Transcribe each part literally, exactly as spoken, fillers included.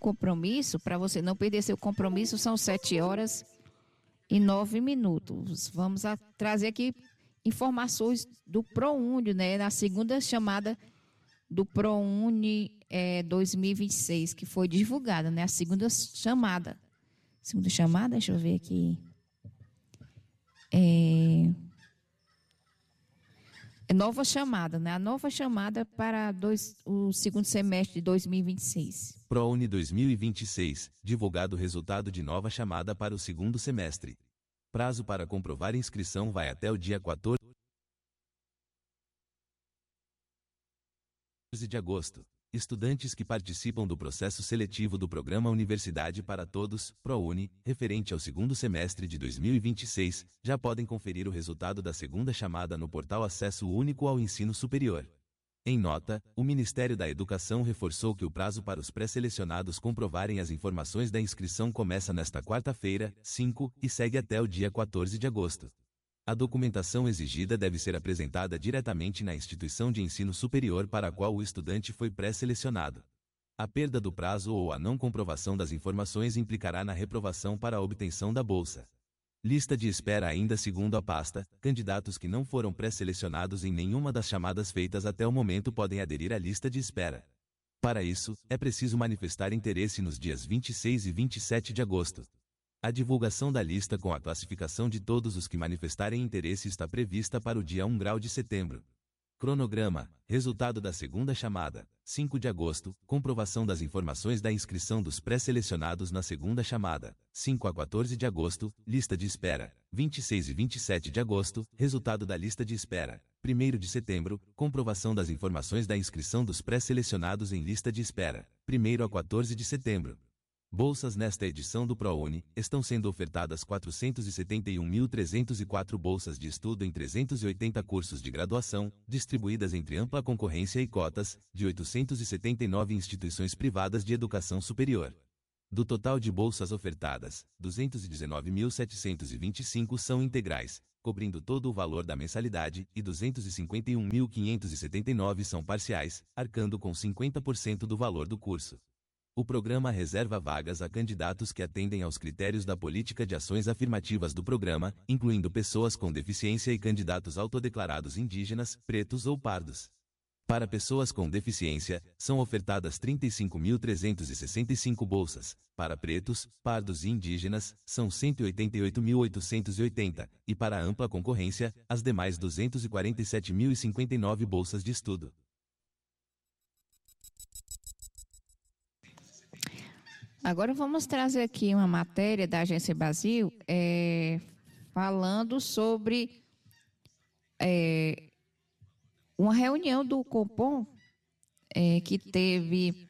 compromisso, para você não perder seu compromisso, são sete horas e nove minutos. Vamos a, trazer aqui informações do ProUni, né? Na segunda chamada do ProUni é, dois mil e vinte e seis, que foi divulgada, né? A segunda chamada. Segunda chamada, deixa eu ver aqui. É, é nova chamada, né? A nova chamada para dois, o segundo semestre de dois mil e vinte e seis. ProUni dois mil e vinte e seis, divulgado o resultado de nova chamada para o segundo semestre. Prazo para comprovar inscrição vai até o dia quatorze de agosto. Estudantes que participam do processo seletivo do Programa Universidade para Todos, ProUni, referente ao segundo semestre de dois mil e vinte e seis, já podem conferir o resultado da segunda chamada no portal Acesso Único ao Ensino Superior. Em nota, o Ministério da Educação reforçou que o prazo para os pré-selecionados comprovarem as informações da inscrição começa nesta quarta-feira, cinco, e segue até o dia quatorze de agosto. A documentação exigida deve ser apresentada diretamente na instituição de ensino superior para a qual o estudante foi pré-selecionado. A perda do prazo ou a não comprovação das informações implicará na reprovação para a obtenção da bolsa. Lista de espera ainda segundo a pasta, candidatos que não foram pré-selecionados em nenhuma das chamadas feitas até o momento podem aderir à lista de espera. Para isso, é preciso manifestar interesse nos dias vinte e seis e vinte e sete de agosto. A divulgação da lista com a classificação de todos os que manifestarem interesse está prevista para o dia primeiro de setembro. Cronograma: resultado da segunda chamada, cinco de agosto, comprovação das informações da inscrição dos pré-selecionados na segunda chamada, cinco a quatorze de agosto, lista de espera, vinte e seis e vinte e sete de agosto, resultado da lista de espera, primeiro de setembro, comprovação das informações da inscrição dos pré-selecionados em lista de espera, primeiro a quatorze de setembro. Bolsas nesta edição do ProUni, estão sendo ofertadas quatrocentas e setenta e um mil trezentas e quatro bolsas de estudo em trezentos e oitenta cursos de graduação, distribuídas entre ampla concorrência e cotas, de oitocentas e setenta e nove instituições privadas de educação superior. Do total de bolsas ofertadas, duzentos e dezenove mil setecentos e vinte e cinco são integrais, cobrindo todo o valor da mensalidade, e duzentos e cinquenta e um mil quinhentos e setenta e nove são parciais, arcando com cinquenta por cento do valor do curso. O programa reserva vagas a candidatos que atendem aos critérios da política de ações afirmativas do programa, incluindo pessoas com deficiência e candidatos autodeclarados indígenas, pretos ou pardos. Para pessoas com deficiência, são ofertadas trinta e cinco mil trezentas e sessenta e cinco bolsas. Para pretos, pardos e indígenas, são cento e oitenta e oito mil oitocentas e oitenta, e para ampla concorrência, as demais duzentas e quarenta e sete mil e cinquenta e nove bolsas de estudo. Agora vamos trazer aqui uma matéria da Agência Brasil, é, falando sobre é, uma reunião do Copom é, que teve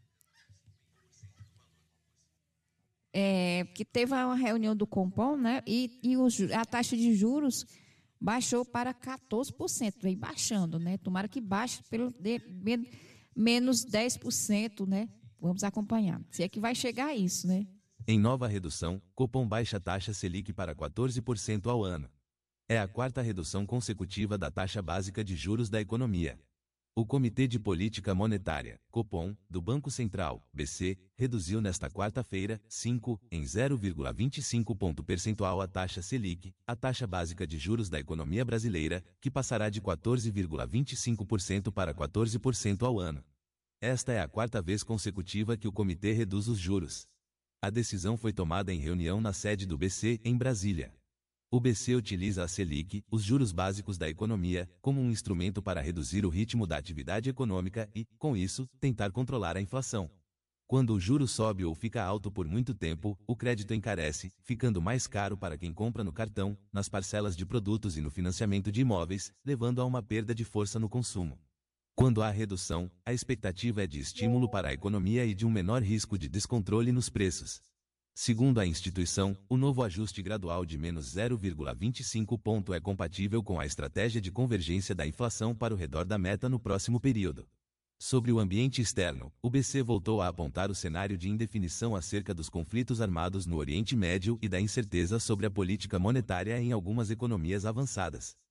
é, que teve uma reunião do Copom, né? E, e os, a taxa de juros baixou para quatorze por cento, vem baixando, né? Tomara que baixe pelo de, men, menos dez por cento, né? Vamos acompanhar. Se é que vai chegar a isso, né? Em nova redução, Copom baixa a taxa Selic para quatorze por cento ao ano. É a quarta redução consecutiva da taxa básica de juros da economia. O Comitê de Política Monetária, Copom, do Banco Central, B C, reduziu nesta quarta-feira, cinco, em zero vírgula vinte e cinco ponto percentual a taxa Selic, a taxa básica de juros da economia brasileira, que passará de quatorze vírgula vinte e cinco por cento para quatorze por cento ao ano. Esta é a quarta vez consecutiva que o comitê reduz os juros. A decisão foi tomada em reunião na sede do B C, em Brasília. O B C utiliza a Selic, os juros básicos da economia, como um instrumento para reduzir o ritmo da atividade econômica e, com isso, tentar controlar a inflação. Quando o juro sobe ou fica alto por muito tempo, o crédito encarece, ficando mais caro para quem compra no cartão, nas parcelas de produtos e no financiamento de imóveis, levando a uma perda de força no consumo. Quando há redução, a expectativa é de estímulo para a economia e de um menor risco de descontrole nos preços. Segundo a instituição, o novo ajuste gradual de menos zero vírgula vinte e cinco ponto é compatível com a estratégia de convergência da inflação para o redor da meta no próximo período. Sobre o ambiente externo, o B C voltou a apontar o cenário de indefinição acerca dos conflitos armados no Oriente Médio e da incerteza sobre a política monetária em algumas economias avançadas.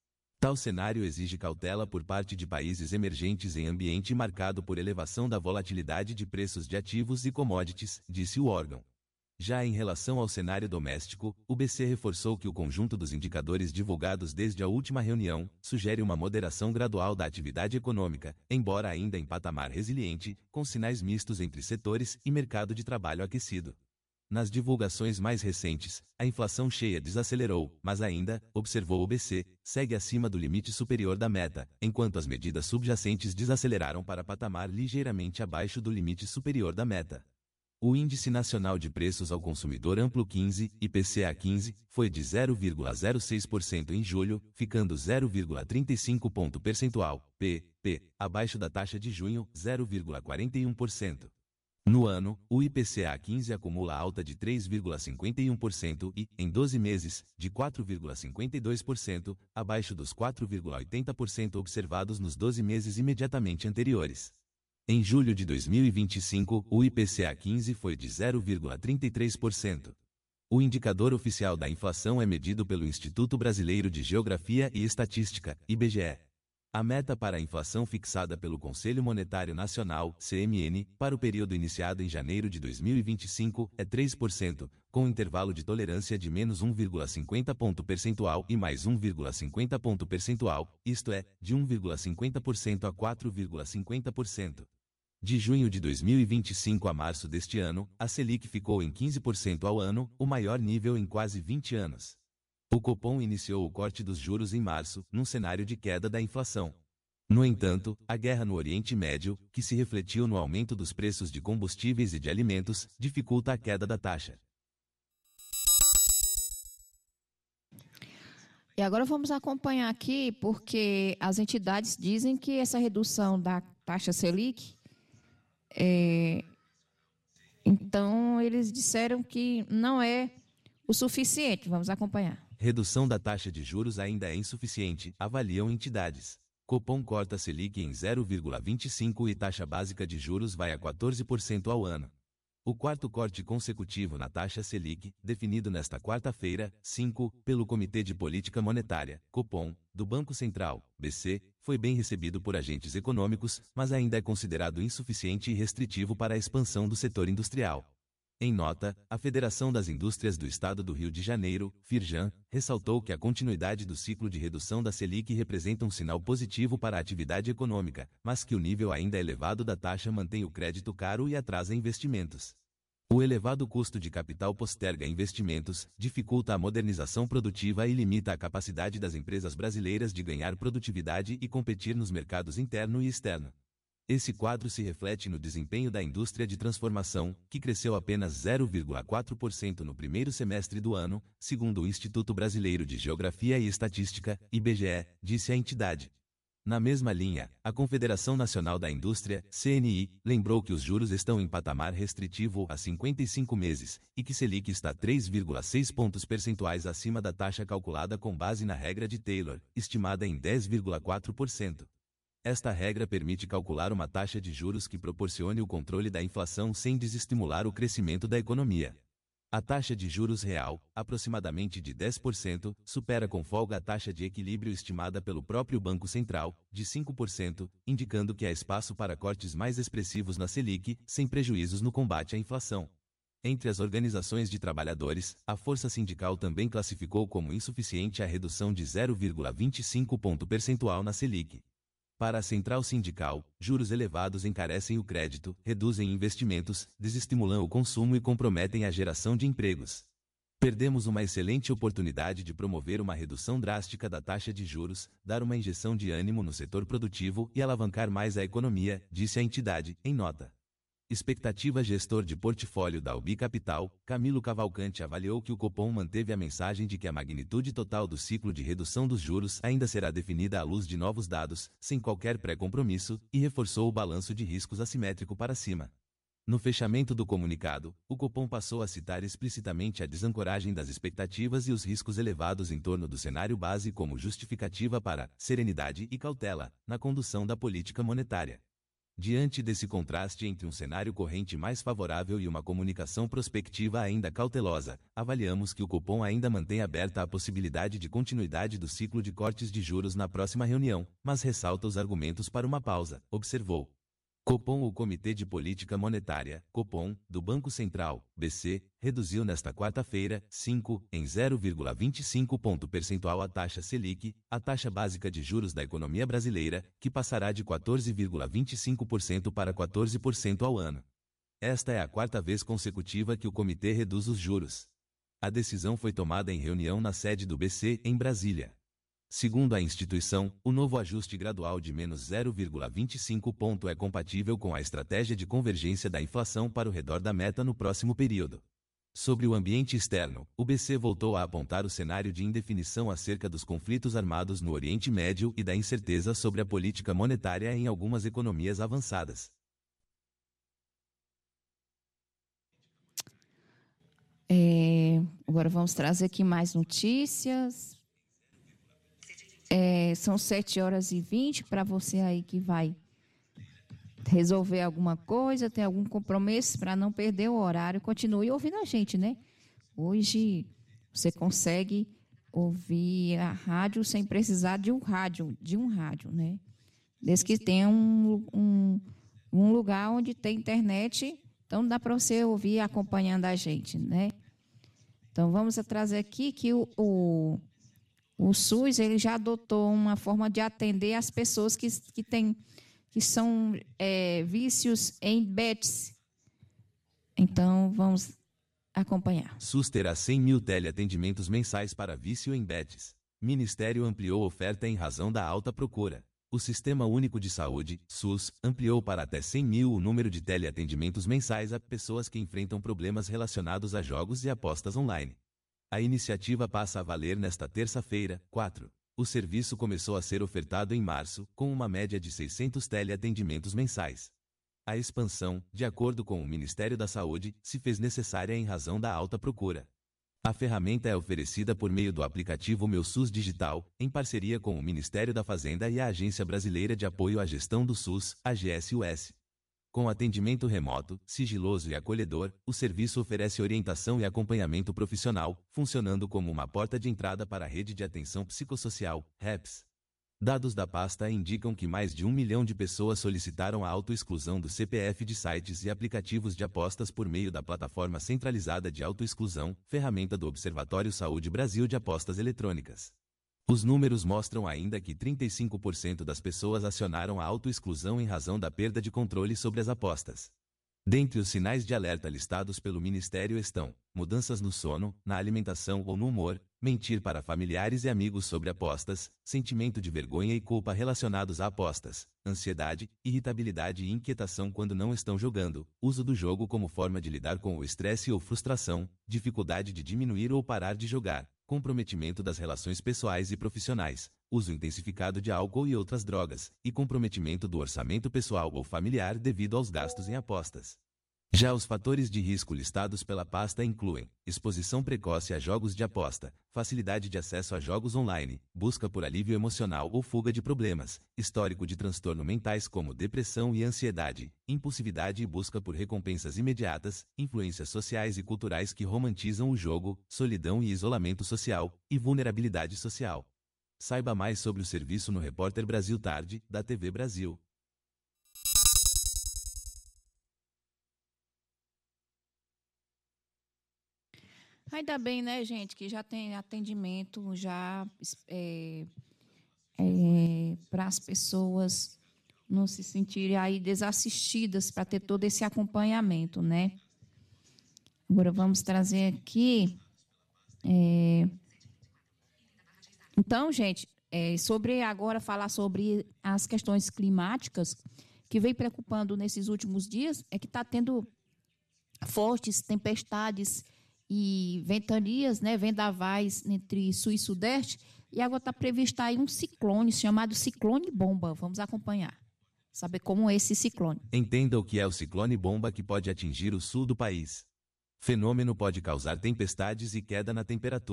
Tal cenário exige cautela por parte de países emergentes em ambiente marcado por elevação da volatilidade de preços de ativos e commodities, disse o órgão. Já em relação ao cenário doméstico, o B C reforçou que o conjunto dos indicadores divulgados desde a última reunião sugere uma moderação gradual da atividade econômica, embora ainda em patamar resiliente, com sinais mistos entre setores e mercado de trabalho aquecido. Nas divulgações mais recentes, a inflação cheia desacelerou, mas ainda, observou o B C, segue acima do limite superior da meta, enquanto as medidas subjacentes desaceleraram para patamar ligeiramente abaixo do limite superior da meta. O Índice Nacional de Preços ao Consumidor Amplo quinze, I P C A quinze, foi de zero vírgula zero seis por cento em julho, ficando zero vírgula trinta e cinco ponto percentual, P, P, abaixo da taxa de junho, zero vírgula quarenta e um por cento. No ano, o I P C A quinze acumula alta de três vírgula cinquenta e um por cento e, em doze meses, de quatro vírgula cinquenta e dois por cento, abaixo dos quatro vírgula oitenta por cento observados nos doze meses imediatamente anteriores. Em julho de dois mil e vinte e cinco, o I P C A quinze foi de zero vírgula trinta e três por cento. O indicador oficial da inflação é medido pelo Instituto Brasileiro de Geografia e Estatística, I B G E. A meta para a inflação fixada pelo Conselho Monetário Nacional, C M N, para o período iniciado em janeiro de dois mil e vinte e cinco, é três por cento, com intervalo de tolerância de menos um vírgula cinquenta ponto percentual e mais um vírgula cinquenta ponto percentual, isto é, de um vírgula cinquenta por cento a quatro vírgula cinquenta por cento. De junho de dois mil e vinte e cinco a março deste ano, a Selic ficou em quinze por cento ao ano, o maior nível em quase vinte anos. O Copom iniciou o corte dos juros em março, num cenário de queda da inflação. No entanto, a guerra no Oriente Médio, que se refletiu no aumento dos preços de combustíveis e de alimentos, dificulta a queda da taxa. E agora vamos acompanhar aqui, porque as entidades dizem que essa redução da taxa Selic, é, então eles disseram que não é o suficiente. Vamos acompanhar. Redução da taxa de juros ainda é insuficiente, avaliam entidades. Copom corta Selic em zero vírgula vinte e cinco e taxa básica de juros vai a quatorze por cento ao ano. O quarto corte consecutivo na taxa Selic, definido nesta quarta-feira, cinco, pelo Comitê de Política Monetária, Copom, do Banco Central, B C, foi bem recebido por agentes econômicos, mas ainda é considerado insuficiente e restritivo para a expansão do setor industrial. Em nota, a Federação das Indústrias do Estado do Rio de Janeiro, Firjan, ressaltou que a continuidade do ciclo de redução da Selic representa um sinal positivo para a atividade econômica, mas que o nível ainda elevado da taxa mantém o crédito caro e atrasa investimentos. O elevado custo de capital posterga investimentos, dificulta a modernização produtiva e limita a capacidade das empresas brasileiras de ganhar produtividade e competir nos mercados interno e externo. Esse quadro se reflete no desempenho da indústria de transformação, que cresceu apenas zero vírgula quatro por cento no primeiro semestre do ano, segundo o Instituto Brasileiro de Geografia e Estatística, I B G E, disse a entidade. Na mesma linha, a Confederação Nacional da Indústria, C N I, lembrou que os juros estão em patamar restritivo há cinquenta e cinco meses, e que Selic está três vírgula seis pontos percentuais acima da taxa calculada com base na regra de Taylor, estimada em dez vírgula quatro por cento. Esta regra permite calcular uma taxa de juros que proporcione o controle da inflação sem desestimular o crescimento da economia. A taxa de juros real, aproximadamente de dez por cento, supera com folga a taxa de equilíbrio estimada pelo próprio Banco Central, de cinco por cento, indicando que há espaço para cortes mais expressivos na Selic, sem prejuízos no combate à inflação. Entre as organizações de trabalhadores, a Força Sindical também classificou como insuficiente a redução de zero vírgula vinte e cinco ponto percentual na Selic. Para a central sindical, juros elevados encarecem o crédito, reduzem investimentos, desestimulam o consumo e comprometem a geração de empregos. Perdemos uma excelente oportunidade de promover uma redução drástica da taxa de juros, dar uma injeção de ânimo no setor produtivo e alavancar mais a economia, disse a entidade, em nota. Expectativa gestor de portfólio da Ubi Capital, Camilo Cavalcante avaliou que o Copom manteve a mensagem de que a magnitude total do ciclo de redução dos juros ainda será definida à luz de novos dados, sem qualquer pré-compromisso, e reforçou o balanço de riscos assimétrico para cima. No fechamento do comunicado, o Copom passou a citar explicitamente a desancoragem das expectativas e os riscos elevados em torno do cenário base como justificativa para serenidade e cautela na condução da política monetária. Diante desse contraste entre um cenário corrente mais favorável e uma comunicação prospectiva ainda cautelosa, avaliamos que o Copom ainda mantém aberta a possibilidade de continuidade do ciclo de cortes de juros na próxima reunião, mas ressalta os argumentos para uma pausa, observou. Copom. O Comitê de Política Monetária, Copom, do Banco Central, B C, reduziu nesta quarta-feira, cinco, em zero vírgula vinte e cinco ponto percentual a taxa Selic, a taxa básica de juros da economia brasileira, que passará de quatorze vírgula vinte e cinco por cento para quatorze por cento ao ano. Esta é a quarta vez consecutiva que o comitê reduz os juros. A decisão foi tomada em reunião na sede do B C, em Brasília. Segundo a instituição, o novo ajuste gradual de menos zero vírgula vinte e cinco ponto é compatível com a estratégia de convergência da inflação para o redor da meta no próximo período. Sobre o ambiente externo, o B C voltou a apontar o cenário de indefinição acerca dos conflitos armados no Oriente Médio e da incerteza sobre a política monetária em algumas economias avançadas. É, agora vamos trazer aqui mais notícias. É, são sete horas e vinte para você aí que vai resolver alguma coisa, tem algum compromisso para não perder o horário. Continue ouvindo a gente, né? Hoje você consegue ouvir a rádio sem precisar de um rádio, de um rádio, né? Desde que tenha um, um, um lugar onde tem internet, então dá para você ouvir acompanhando a gente, né? Então vamos trazer aqui que o, o O SUS ele já adotou uma forma de atender as pessoas que, que, tem, que são é, vícios em bets. Então, vamos acompanhar. SUS terá cem mil teleatendimentos mensais para vício em bets. Ministério ampliou oferta em razão da alta procura. O Sistema Único de Saúde, SUS, ampliou para até cem mil o número de teleatendimentos mensais a pessoas que enfrentam problemas relacionados a jogos e apostas online. A iniciativa passa a valer nesta terça-feira, quatro. O serviço começou a ser ofertado em março, com uma média de seiscentos teleatendimentos mensais. A expansão, de acordo com o Ministério da Saúde, se fez necessária em razão da alta procura. A ferramenta é oferecida por meio do aplicativo Meu SUS Digital, em parceria com o Ministério da Fazenda e a Agência Brasileira de Apoio à Gestão do SUS, A G S U S. Com atendimento remoto, sigiloso e acolhedor, o serviço oferece orientação e acompanhamento profissional, funcionando como uma porta de entrada para a rede de atenção psicossocial, REPS. Dados da pasta indicam que mais de um milhão de pessoas solicitaram a autoexclusão do C P F de sites e aplicativos de apostas por meio da plataforma centralizada de autoexclusão, ferramenta do Observatório Saúde Brasil de Apostas Eletrônicas. Os números mostram ainda que trinta e cinco por cento das pessoas acionaram a autoexclusão em razão da perda de controle sobre as apostas. Dentre os sinais de alerta listados pelo Ministério estão mudanças no sono, na alimentação ou no humor, mentir para familiares e amigos sobre apostas, sentimento de vergonha e culpa relacionados a apostas, ansiedade, irritabilidade e inquietação quando não estão jogando, uso do jogo como forma de lidar com o estresse ou frustração, dificuldade de diminuir ou parar de jogar, comprometimento das relações pessoais e profissionais, uso intensificado de álcool e outras drogas, e comprometimento do orçamento pessoal ou familiar devido aos gastos em apostas. Já os fatores de risco listados pela pasta incluem exposição precoce a jogos de aposta, facilidade de acesso a jogos online, busca por alívio emocional ou fuga de problemas, histórico de transtorno mentais como depressão e ansiedade, impulsividade e busca por recompensas imediatas, influências sociais e culturais que romantizam o jogo, solidão e isolamento social, e vulnerabilidade social. Saiba mais sobre o serviço no Repórter Brasil Tarde, da T V Brasil. Ainda bem, né, gente, que já tem atendimento já é, é, para as pessoas não se sentirem aí desassistidas, para ter todo esse acompanhamento, né? Agora vamos trazer aqui. É, então, gente, é, sobre agora falar sobre as questões climáticas que vem preocupando nesses últimos dias, é que está tendo fortes tempestades e ventanias, né, vendavais entre sul e sudeste, e agora está previsto aí um ciclone chamado ciclone bomba. Vamos acompanhar, saber como é esse ciclone. Entenda o que é o ciclone bomba que pode atingir o sul do país. Fenômeno pode causar tempestades e queda na temperatura.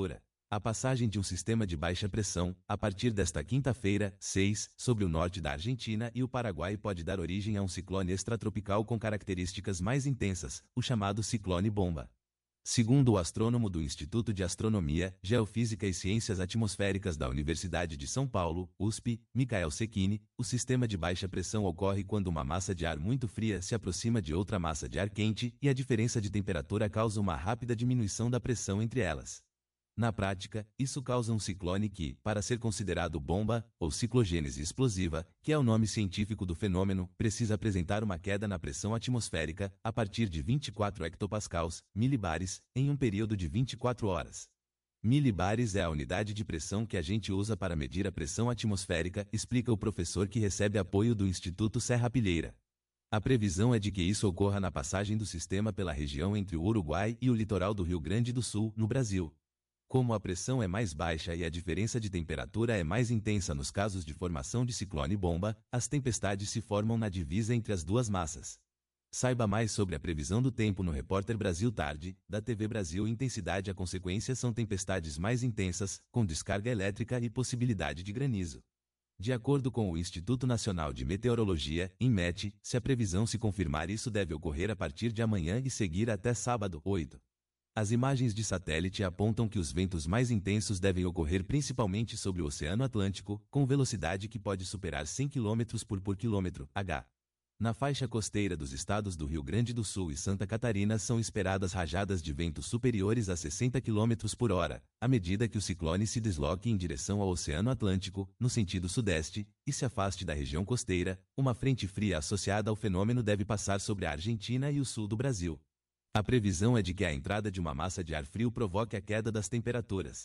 A passagem de um sistema de baixa pressão, a partir desta quinta-feira, seis, sobre o norte da Argentina e o Paraguai pode dar origem a um ciclone extratropical com características mais intensas, o chamado ciclone bomba. Segundo o astrônomo do Instituto de Astronomia, Geofísica e Ciências Atmosféricas da Universidade de São Paulo, U S P, Michael Cecchini, o sistema de baixa pressão ocorre quando uma massa de ar muito fria se aproxima de outra massa de ar quente e a diferença de temperatura causa uma rápida diminuição da pressão entre elas. Na prática, isso causa um ciclone que, para ser considerado bomba, ou ciclogênese explosiva, que é o nome científico do fenômeno, precisa apresentar uma queda na pressão atmosférica, a partir de vinte e quatro hectopascals, milibares, em um período de vinte e quatro horas. Milibares é a unidade de pressão que a gente usa para medir a pressão atmosférica, explica o professor que recebe apoio do Instituto Serra Pilheira. A previsão é de que isso ocorra na passagem do sistema pela região entre o Uruguai e o litoral do Rio Grande do Sul, no Brasil. Como a pressão é mais baixa e a diferença de temperatura é mais intensa nos casos de formação de ciclone-bomba, as tempestades se formam na divisa entre as duas massas. Saiba mais sobre a previsão do tempo no Repórter Brasil Tarde, da T V Brasil. Intensidade. A consequência são tempestades mais intensas, com descarga elétrica e possibilidade de granizo. De acordo com o Instituto Nacional de Meteorologia, INMET, se a previsão se confirmar, isso deve ocorrer a partir de amanhã e seguir até sábado, oito. As imagens de satélite apontam que os ventos mais intensos devem ocorrer principalmente sobre o Oceano Atlântico, com velocidade que pode superar cem quilômetros por por quilômetro, H. Na faixa costeira dos estados do Rio Grande do Sul e Santa Catarina são esperadas rajadas de ventos superiores a sessenta quilômetros por hora, à medida que o ciclone se desloque em direção ao Oceano Atlântico, no sentido sudeste, e se afaste da região costeira. Uma frente fria associada ao fenômeno deve passar sobre a Argentina e o sul do Brasil. A previsão é de que a entrada de uma massa de ar frio provoque a queda das temperaturas.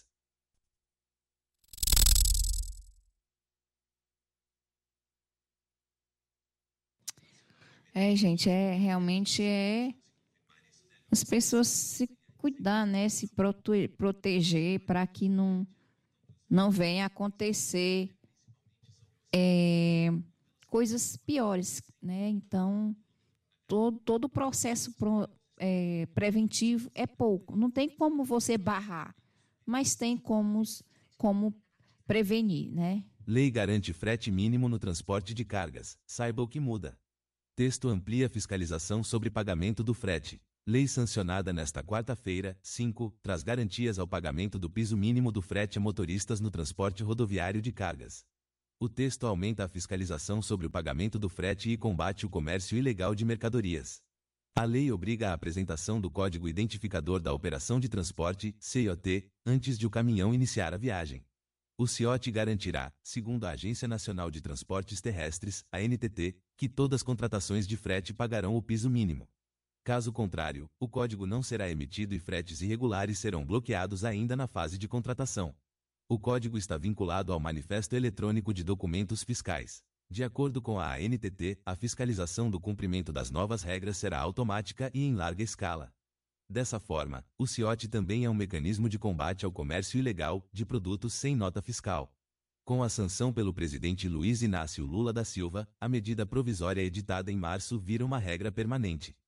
É, gente, é realmente é as pessoas se cuidar, né, se prote- proteger para que não não venha acontecer é, coisas piores, né? Então, todo todo o processo pro- é, preventivo é pouco. Não tem como você barrar, mas tem como como prevenir, né? Lei garante frete mínimo no transporte de cargas. Saiba o que muda. Texto amplia fiscalização sobre pagamento do frete. Lei sancionada nesta quarta-feira, cinco, traz garantias ao pagamento do piso mínimo do frete a motoristas no transporte rodoviário de cargas. O texto aumenta a fiscalização sobre o pagamento do frete e combate o comércio ilegal de mercadorias. A lei obriga a apresentação do Código Identificador da Operação de Transporte, C I O T, antes de o caminhão iniciar a viagem. O C I O T garantirá, segundo a Agência Nacional de Transportes Terrestres, a N T T, que todas as contratações de frete pagarão o piso mínimo. Caso contrário, o código não será emitido e fretes irregulares serão bloqueados ainda na fase de contratação. O código está vinculado ao Manifesto Eletrônico de Documentos Fiscais. De acordo com a A N T T, a fiscalização do cumprimento das novas regras será automática e em larga escala. Dessa forma, o C I O T também é um mecanismo de combate ao comércio ilegal de produtos sem nota fiscal. Com a sanção pelo presidente Luiz Inácio Lula da Silva, a medida provisória editada em março vira uma regra permanente.